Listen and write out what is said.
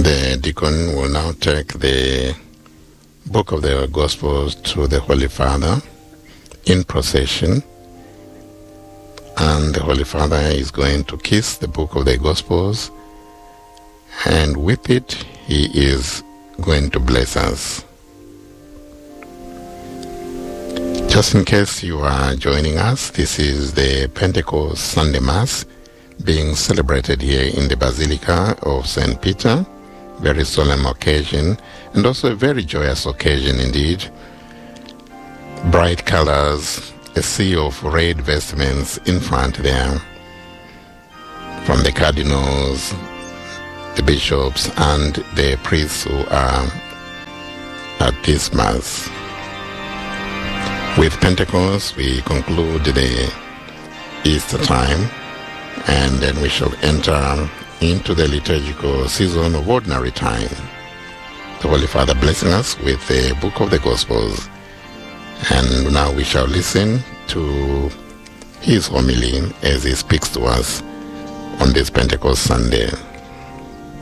The deacon will now take the book of the Gospels to the Holy Father in procession, and the Holy Father is going to kiss the book of the Gospels, and with it he is going to bless us. Just in case you are joining us, this is the Pentecost Sunday Mass being celebrated here in the Basilica of St. Peter. Very solemn occasion, and also a very joyous occasion indeed. Bright colors, a sea of red vestments in front there, from the cardinals, the bishops, and the priests who are at this Mass. With Pentecost, we conclude the Easter time, and then we shall enter into the liturgical season of ordinary time. The Holy Father blessing us with the book of the Gospels. And now we shall listen to his homily as he speaks to us on this Pentecost Sunday.